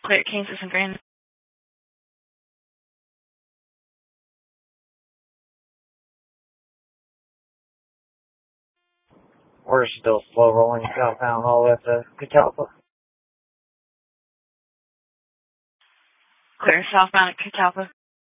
Clear Kansas and Grand. We're still slow rolling southbound all the way up to Catalpa. Clear southbound at Catalpa.